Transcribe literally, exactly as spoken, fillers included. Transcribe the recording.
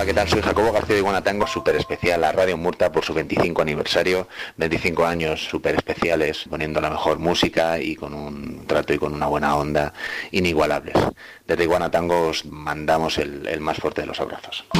¿qué tal? Soy Jacobo García de Iguana Tango, súper especial a Radio Murta por su veinticinco aniversario, veinticinco años súper especiales, poniendo la mejor música y con un trato y con una buena onda inigualables. Desde Iguana Tango os mandamos el, el más fuerte de los abrazos.